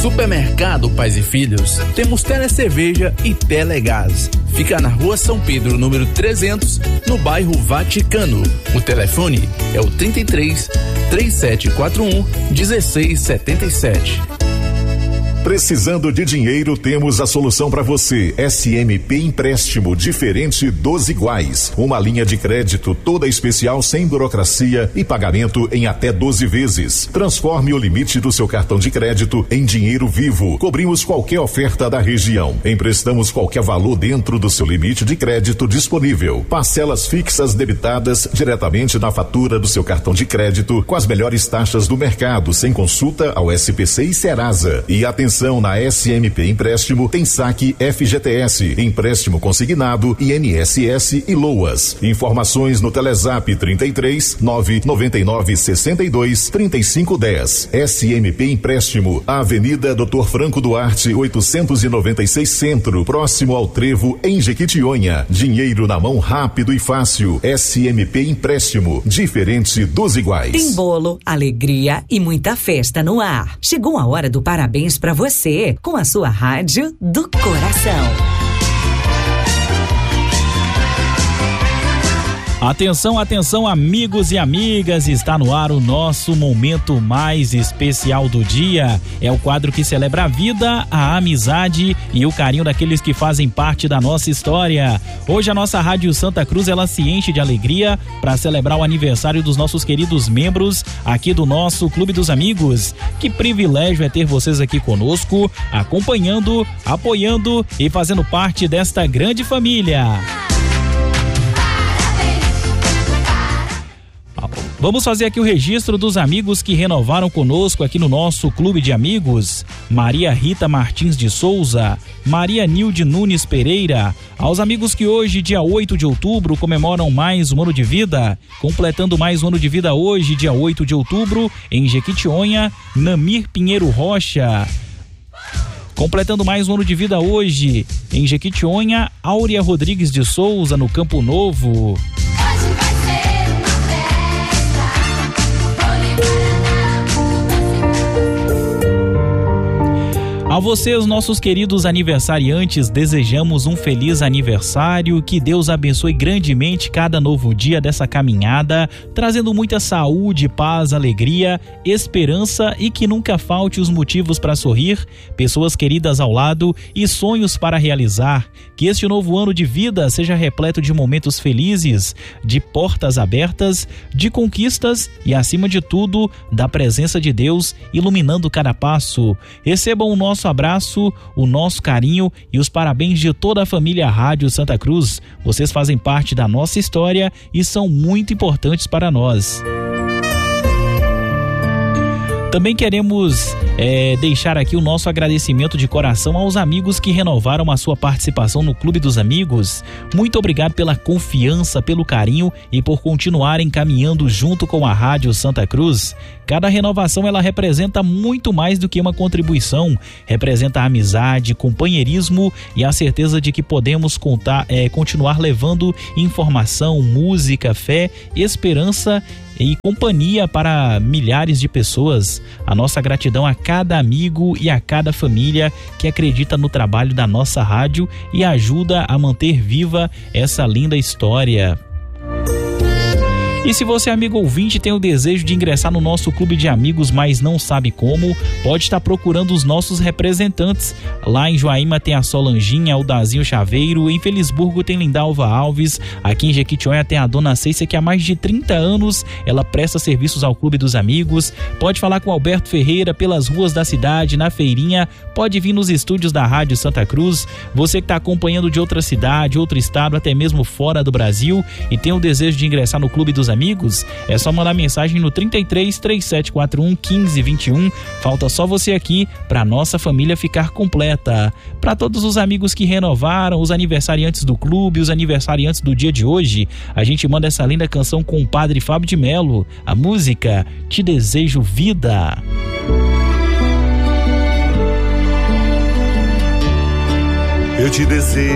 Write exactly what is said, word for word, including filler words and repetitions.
Supermercado Pais e Filhos, temos Telecerveja e Telegás. Fica na Rua São Pedro, número trezentos, no bairro Vaticano. O telefone é o trinta e três, três sete quatro um, um seis sete sete. Precisando de dinheiro, temos a solução para você. S M P Empréstimo, diferente dos iguais. Uma linha de crédito toda especial, sem burocracia e pagamento em até doze vezes. Transforme o limite do seu cartão de crédito em dinheiro vivo. Cobrimos qualquer oferta da região. Emprestamos qualquer valor dentro do seu limite de crédito disponível. Parcelas fixas debitadas diretamente na fatura do seu cartão de crédito, com as melhores taxas do mercado, sem consulta ao S P C e Serasa. E atenção, na S M P Empréstimo tem saque F G T S, empréstimo consignado, I N S S e LOAS. Informações no Telezap trinta e três, nove nove nove, sessenta e dois, trinta e cinco dez. S M P Empréstimo, Avenida doutor Franco Duarte, oitocentos e noventa e seis Centro, próximo ao Trevo, em Jequitinhonha. Dinheiro na mão rápido e fácil. S M P Empréstimo, diferente dos iguais. Tem bolo, alegria e muita festa no ar. Chegou a hora do parabéns pra você. Você, com a sua rádio do coração. Atenção, atenção, amigos e amigas, está no ar o nosso momento mais especial do dia. É o quadro que celebra a vida, a amizade e o carinho daqueles que fazem parte da nossa história. Hoje a nossa Rádio Santa Cruz, ela se enche de alegria para celebrar o aniversário dos nossos queridos membros aqui do nosso Clube dos Amigos. Que privilégio é ter vocês aqui conosco, acompanhando, apoiando e fazendo parte desta grande família. Vamos fazer aqui o registro dos amigos que renovaram conosco aqui no nosso Clube de Amigos. Maria Rita Martins de Souza, Maria Nilde Nunes Pereira. Aos amigos que hoje, dia oito de outubro, comemoram mais um ano de vida. Completando mais um ano de vida hoje, dia oito de outubro, em Jequitinhonha, Namir Pinheiro Rocha. Completando mais um ano de vida hoje, em Jequitinhonha, Áurea Rodrigues de Souza, no Campo Novo. A vocês, nossos queridos aniversariantes, desejamos um feliz aniversário, que Deus abençoe grandemente cada novo dia dessa caminhada, trazendo muita saúde, paz, alegria, esperança e que nunca falte os motivos para sorrir, pessoas queridas ao lado e sonhos para realizar. Que este novo ano de vida seja repleto de momentos felizes, de portas abertas, de conquistas e, acima de tudo, da presença de Deus iluminando cada passo. Recebam o nosso abraço, o nosso carinho e os parabéns de toda a família Rádio Santa Cruz. Vocês fazem parte da nossa história e são muito importantes para nós. Também queremos é, deixar aqui o nosso agradecimento de coração aos amigos que renovaram a sua participação no Clube dos Amigos. Muito obrigado pela confiança, pelo carinho e por continuarem caminhando junto com a Rádio Santa Cruz. Cada renovação, ela representa muito mais do que uma contribuição. Representa amizade, companheirismo e a certeza de que podemos contar, é, continuar levando informação, música, fé, esperança e companhia para milhares de pessoas. A nossa gratidão a cada amigo e a cada família que acredita no trabalho da nossa rádio e ajuda a manter viva essa linda história. E se você, amigo ouvinte, tem o desejo de ingressar no nosso clube de amigos, mas não sabe como, pode estar procurando os nossos representantes. Lá em Joaíma tem a Solanginha, o Dazinho Chaveiro, em Felisburgo tem Lindalva Alves, aqui em Jequitinhonha tem a Dona Ceicia, que há mais de trinta anos ela presta serviços ao Clube dos Amigos. Pode falar com Alberto Ferreira pelas ruas da cidade, na feirinha, pode vir nos estúdios da Rádio Santa Cruz. Você que está acompanhando de outra cidade, outro estado, até mesmo fora do Brasil e tem o desejo de ingressar no Clube dos Amigos, Amigos, é só mandar mensagem no trinta e três, três sete quatro um, um cinco dois um. Falta só você aqui para nossa família ficar completa. Para todos os amigos que renovaram, os aniversariantes do clube, os aniversariantes do dia de hoje, a gente manda essa linda canção com o Padre Fábio de Melo, a música Te Desejo Vida. Eu te desejo